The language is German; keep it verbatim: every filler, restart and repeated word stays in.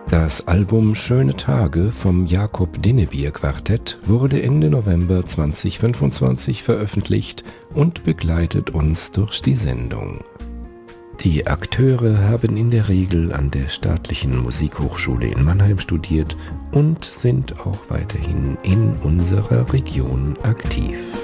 Das Album Schöne Tage vom Jakob Dinnebier Quartett wurde Ende November zweitausendfünfundzwanzig veröffentlicht und begleitet uns durch die Sendung. Die Akteure haben in der Regel an der Staatlichen Musikhochschule in Mannheim studiert und sind auch weiterhin in unserer Region aktiv.